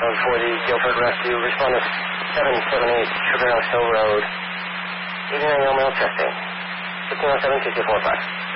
for the Guilford Rescue. Respond to 778 Sugar House Hill Road. 89 mail testing. 1507 2245.